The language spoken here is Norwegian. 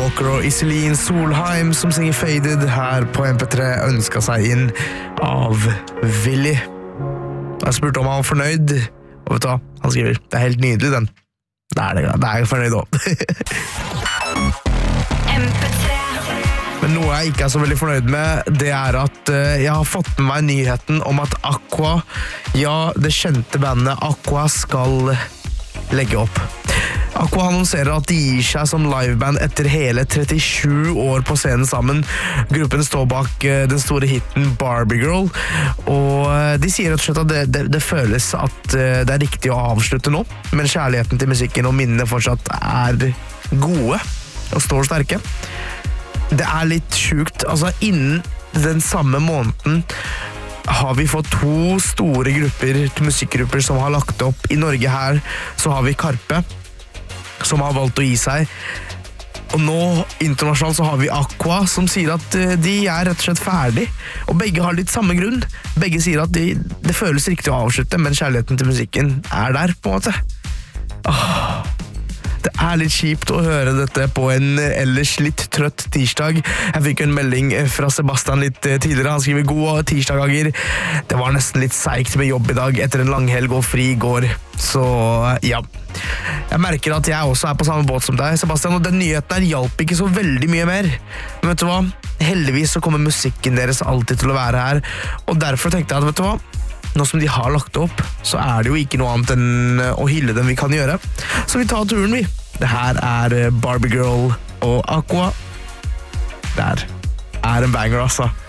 Walker og Iselin Solheim som synger Faded her på MP3 ønsket seg inn av Willy. Jeg spurte om han var fornøyd, og vet du hva? Han skriver, det er helt nydelig den. Det er jeg fornøyd også. Men noe jeg ikke er så veldig fornøyd med, det er at jeg har fått med meg nyheten om at Aqua, ja, det kjente bandet Aqua skal legge opp. Aqua annonserer at de gir seg som liveband etter hele 37 år på scenen sammen. Gruppen står bak den store hitten Barbie Girl, og de sier rett og slett at det føles at det er riktig å avslutte nå, men kjærligheten til musikken og minnene fortsatt er gode og står sterke. Det er litt sjukt, altså innen den samme måneden har vi fått 2 store musikkgrupper som har lagt opp. I Norge her så har vi Karpe, som har valgt å gi seg. Og nå, internasjonalt, så har vi Aqua, som sier at de er rett og slett ferdig. Og begge har litt samme grunn. Begge sier at det føles riktig å avslutte, men kjærligheten til musikken er der, på en måte. Det er litt kjipt å høre dette på en ellers litt trøtt tirsdag. Jeg fikk en melding fra Sebastian litt tidligere. Han skriver, god tirsdag, Ager. Det var nesten litt seigt med jobb i dag etter en langhelg og fri i går. Så ja, jeg merker at jeg også er på samme båt som deg, Sebastian, og den nyheten her hjalp ikke så veldig mye mer. Men vet du hva? Heldigvis så kommer musikken deres alltid til å være her, og derfor tenkte jeg at, vet du hva? Nå som de har lagt opp, så er det jo ikke noe annet enn å hylle dem vi kan gjøre. Så vi tar turen, vi. Det her er Barbie Girl og Aqua. Der er en banger, altså.